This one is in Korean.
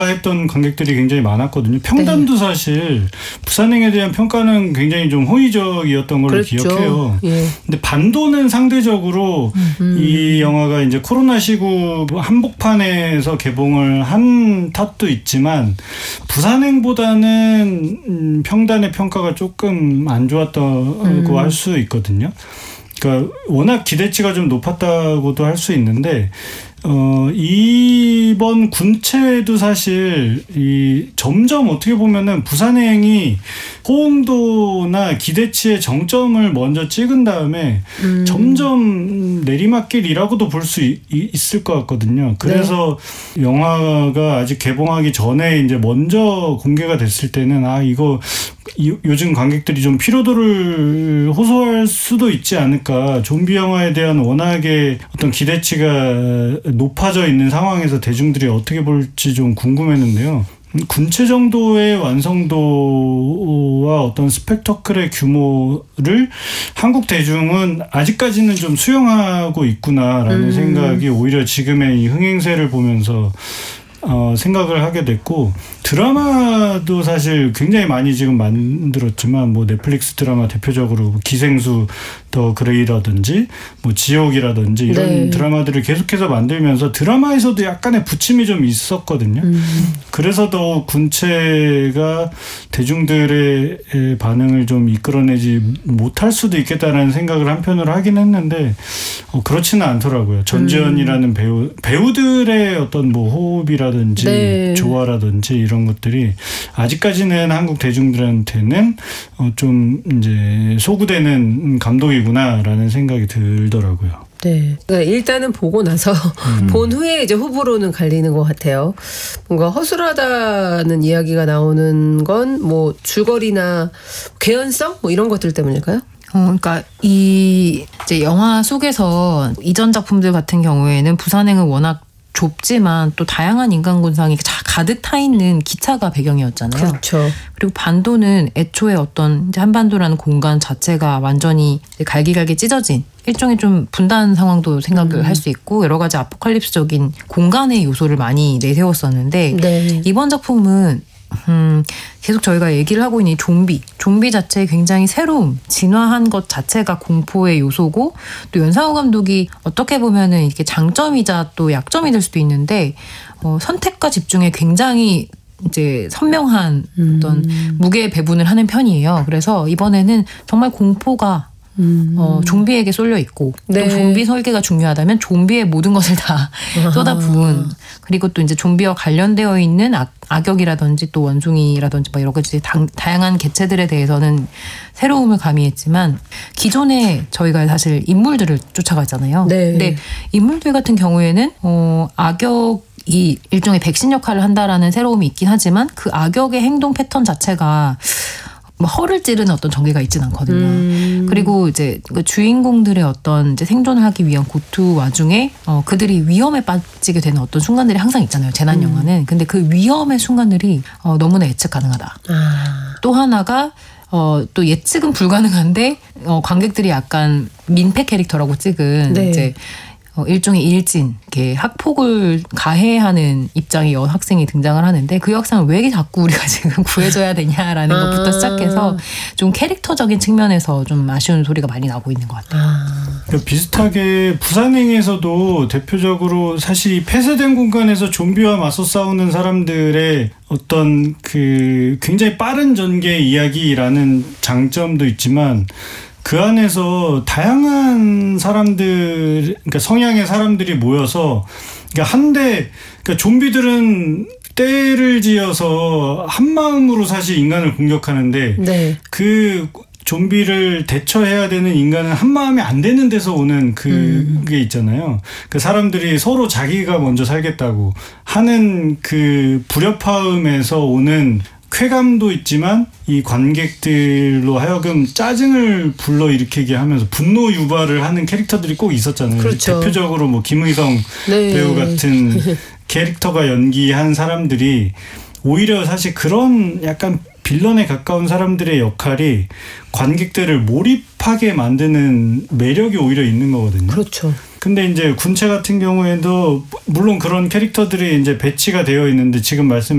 했던 관객들이 굉장히 많았거든요. 평단도 사실 부산행에 대한 평가는 굉장히 좀 호의적이었던 걸로 그렇죠. 기억해요. 예. 근데 반도는 상대적으로 이 영화가 이제 코로나 시국 한복판에서 개봉을 한 탓도 있지만 부산행보다는 평단의 평가가 조금 안 좋았다고 할 수 있거든요. 그러니까 워낙 기대치가 좀 높았다고도 할 수 있는데 이번 군체도 사실 점점 어떻게 보면은 부산행이 호응도나 기대치의 정점을 먼저 찍은 다음에 점점 내리막길이라고도 볼 수 있을 것 같거든요. 그래서 영화가 아직 개봉하기 전에 이제 먼저 공개가 됐을 때는 이거 요즘 관객들이 좀 피로도를 호소할 수도 있지 않을까. 좀비 영화에 대한 워낙에 어떤 기대치가 높아져 있는 상황에서 대중들이 어떻게 볼지 좀 궁금했는데요. 군체 정도의 완성도와 어떤 스펙터클의 규모를 한국 대중은 아직까지는 좀 수용하고 있구나라는 생각이 오히려 지금의 이 흥행세를 보면서 생각을 하게 됐고, 드라마도 사실 굉장히 많이 지금 만들었지만 뭐 넷플릭스 드라마 대표적으로 기생수 더 그레이라든지 뭐 지옥이라든지 이런 드라마들을 계속해서 만들면서 드라마에서도 약간의 부침이 좀 있었거든요. 그래서 더 군체가 대중들의 반응을 좀 이끌어내지 못할 수도 있겠다라는 생각을 한편으로 하긴 했는데 그렇지는 않더라고요. 전지현이라는 배우들의 어떤 뭐 호흡이라든지 조화라든지 이런 것들이 아직까지는 한국 대중들한테는 좀 이제 소구되는 감독이구나라는 생각이 들더라고요. 네. 그러니까 일단은 보고 나서 본 후에 이제 호불호는 갈리는 것 같아요. 뭔가 허술하다는 이야기가 나오는 건 뭐 줄거리나 개연성 뭐 이런 것들 때문일까요? 그러니까 이제 영화 속에서 이전 작품들 같은 경우에는 부산행은 워낙 좁지만 또 다양한 인간 군상이 가득 타 있는 기차가 배경이었잖아요. 그렇죠. 그리고 반도는 애초에 어떤 이제 한반도라는 공간 자체가 완전히 갈기갈기 찢어진 일종의 좀 분단 상황도 생각을 할 수 있고 여러 가지 아포칼립스적인 공간의 요소를 많이 내세웠었는데 이번 작품은 계속 저희가 얘기를 하고 있는 좀비 자체의 굉장히 새로움, 진화한 것 자체가 공포의 요소고 또 연상호 감독이 어떻게 보면은 이게 장점이자 또 약점이 될 수도 있는데 선택과 집중에 굉장히 이제 선명한 어떤 무게 배분을 하는 편이에요. 그래서 이번에는 정말 공포가 좀비에게 쏠려 있고 또 좀비 설계가 중요하다면 좀비의 모든 것을 다 쏟아부은 그리고 또 이제 좀비와 관련되어 있는 악역이라든지 또 원숭이라든지 막 여러 가지 다양한 개체들에 대해서는 새로움을 가미했지만 기존에 저희가 사실 인물들을 쫓아가잖아요. 근데 인물들 같은 경우에는 악역이 일종의 백신 역할을 한다라는 새로움이 있긴 하지만 그 악역의 행동 패턴 자체가 허를 찌르는 어떤 전개가 있진 않거든요. 그리고 이제 그 주인공들의 어떤 이제 생존을 하기 위한 고투 와중에 그들이 위험에 빠지게 되는 어떤 순간들이 항상 있잖아요. 재난 영화는. 근데 그 위험의 순간들이 너무나 예측 가능하다. 또 하나가 또 예측은 불가능한데 관객들이 약간 민폐 캐릭터라고 찍은 이제 일종의 일진, 이렇게 학폭을 가해하는 입장의 여학생이 등장을 하는데 그 여학생을 왜 자꾸 우리가 지금 구해줘야 되냐라는 것부터 시작해서 좀 캐릭터적인 측면에서 좀 아쉬운 소리가 많이 나고 있는 것 같아요. 그러니까 비슷하게 부산행에서도 대표적으로 사실 이 폐쇄된 공간에서 좀비와 맞서 싸우는 사람들의 어떤 그 굉장히 빠른 전개 이야기라는 장점도 있지만 그 안에서 다양한 사람들, 그러니까 성향의 사람들이 모여서, 그러니까 좀비들은 때를 지어서 한 마음으로 사실 인간을 공격하는데, 그 좀비를 대처해야 되는 인간은 한 마음이 안 되는 데서 오는 그게 있잖아요. 그 사람들이 서로 자기가 먼저 살겠다고 하는 그 불협화음에서 오는 쾌감도 있지만 이 관객들로 하여금 짜증을 불러일으키게 하면서 분노 유발을 하는 캐릭터들이 꼭 있었잖아요. 그렇죠. 대표적으로 뭐 김의성 배우 같은 캐릭터가 연기한 사람들이 오히려 사실 그런 약간 빌런에 가까운 사람들의 역할이 관객들을 몰입하게 만드는 매력이 오히려 있는 거거든요. 그렇죠. 근데 이제 군체 같은 경우에도 물론 그런 캐릭터들이 이제 배치가 되어 있는데 지금 말씀